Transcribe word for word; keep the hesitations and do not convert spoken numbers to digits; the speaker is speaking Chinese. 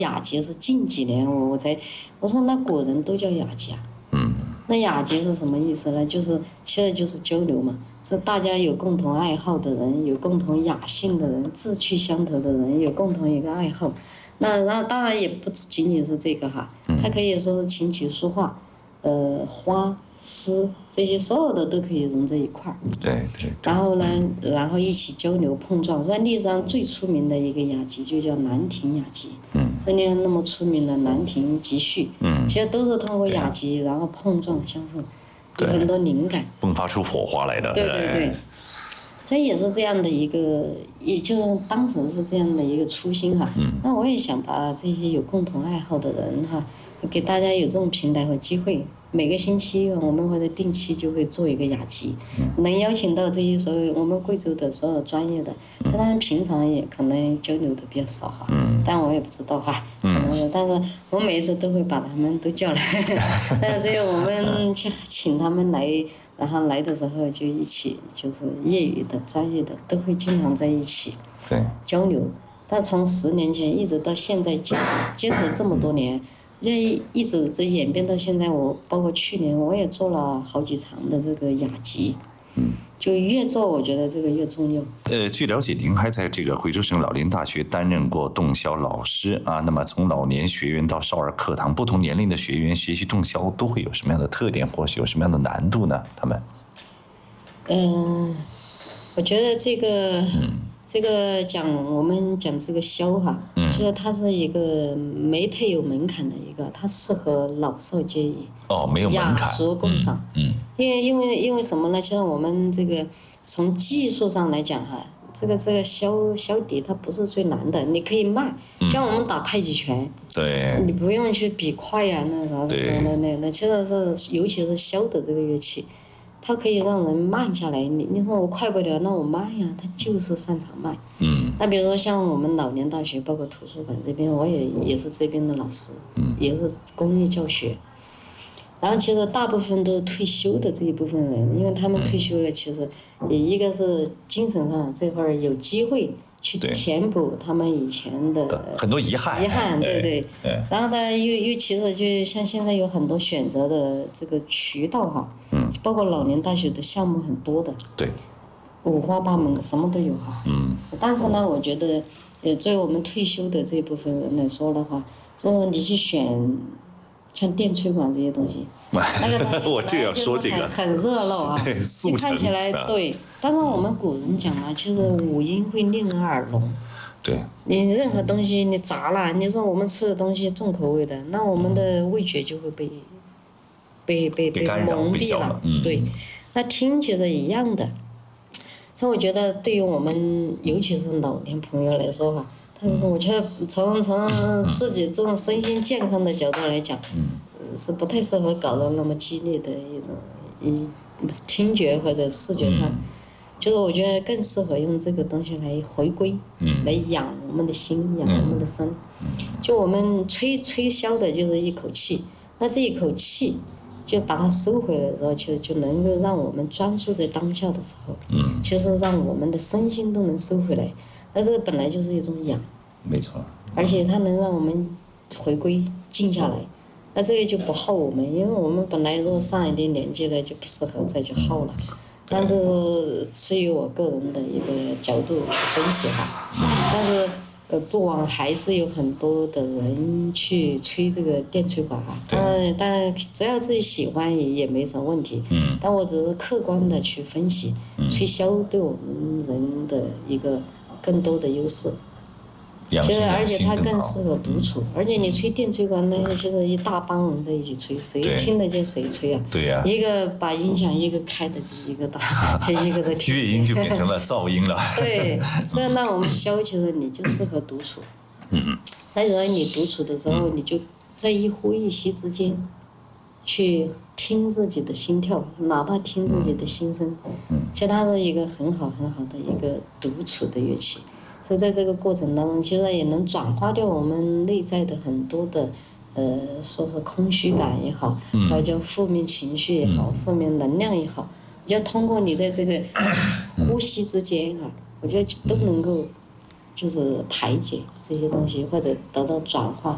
雅集是近几年我我才我说那古人都叫雅集啊。 嗯。 那雅集是什么意思呢？就是其实就是交流嘛，是大家有共同爱好的人，有共同雅兴的人，志趣相投的人，有共同一个爱好。那然后当然也不仅仅是这个哈，它可以说是琴棋书画，呃，花诗这些所有的都可以融在一块儿。 对对。 然后呢，然后一起交流碰撞。所以历史上最出名的一个雅集就叫《兰亭雅集》。 嗯。 所以你看那么出名的《兰亭集序》， 嗯， 其实都是通过雅集，然后碰撞相生，有很多灵感， 迸发出火花来的。 对对对。所以也是这样的一个，也就是当时是这样的一个初心哈。嗯。那我也想把这些有共同爱好的人哈，给大家有这种平台和机会。每个星期我们或者定期就会做一个雅集，嗯、能邀请到这些所有我们贵州的所有专业的，嗯、他们平常也可能交流的比较少哈，嗯、但我也不知道哈，嗯、可能但是我每一次都会把他们都叫来，但是只有我们去请他们来，然后来的时候就一起就是业余的、专业的都会经常在一起交流。但从十年前一直到现在坚坚持这么多年。因为一直这演变到现在，我包括去年我也做了好几场的这个雅集，嗯，就越做我觉得这个越重要。 呃，据了解，您还在这个贵州省老年大学担任过洞箫老师啊。那么从老年学员到少儿课堂，不同年龄的学员学习洞箫都会有什么样的特点，或是有什么样的难度呢？他们？ 嗯、呃，我觉得这个。嗯这个讲我们讲这个箫哈，嗯、其实它是一个没太有门槛的一个，它适合老少皆宜。 哦，没有门槛。 雅俗共赏。嗯。嗯因为因为因为什么呢？其实我们这个从技术上来讲哈，这个这个箫箫笛它不是最难的，你可以慢，像我们打太极拳， 对， 你不用去比快呀、啊，那啥什么的那那其实是尤其是箫的这个乐器。它可以让人慢下来，你你说我快不了，那我慢呀，它就是擅长慢。嗯。那比如说像我们老年大学，包括图书馆这边，我也也是这边的老师，嗯，也是公益教学。然后其实大部分都是退休的这一部分人，因为他们退休了，其实也一个是精神上这块有机会去填补他们以前的很多遗憾。 遗憾，对对。对。然后呢，又又其实就像现在有很多选择的这个渠道哈。嗯，包括老年大学的项目很多的， 对， 五花八门的，什么都有哈。嗯，但是呢，我觉得，呃，作为我们退休的这一部分人来说的话，如果你去选像电吹管这些东西，那个我就要说这个很热闹啊，你看起来对，但是我们古人讲啊，其实五音会令人耳聋。 对， 你任何东西你杂了，你说我们吃的东西重口味的，那我们的味觉就会被。被被被蒙蔽了，嗯、对，那听其实一样的，所以我觉得对于我们尤其是老年朋友来说哈，他我觉得从从自己这种身心健康的角度来讲，嗯、是不太适合搞得那么激烈的一种一听觉或者视觉上，嗯、就是我觉得更适合用这个东西来回归，嗯、来养我们的心，养我们的身。嗯、就我们吹吹箫的就是一口气，那这一口气。就把它收回来的时候，其实就能够让我们专注在当下的时候，嗯，其实让我们的身心都能收回来。那这本来就是一种养， 没错， 而且它能让我们回归静下来。那这个就不耗我们，因为我们本来如果上一定年纪的就不适合再去耗了。但是出于我个人的一个角度去分析哈，但是。呃，不枉还是有很多的人去吹这个电吹管哈，但但只要自己喜欢也也没什么问题。嗯。但我只是客观的去分析，嗯、吹箫对我们人的一个更多的优势。其实而且它更适合独处，嗯、而且你吹电吹管呢，其实一大帮人在一起吹，谁听得见谁吹啊？ 对呀、啊。 一个把音响一个开的，一个打，就一个在听。 乐音就变成了噪音了。 对，所以那我们箫其实你就适合独处。嗯。那时候你独处的时候，嗯、你就在一呼一吸之间，去听自己的心跳，哪怕听自己的心声。嗯。其实它是一个很好很好的一个独处的乐器。所以在这个过程当中，其实也能转化掉我们内在的很多的，呃，说是空虚感也好，或者叫负面情绪也好，负面能量也好，要通过你在这个呼吸之间啊，我觉得都能够，就是排解这些东西，或者得到转化。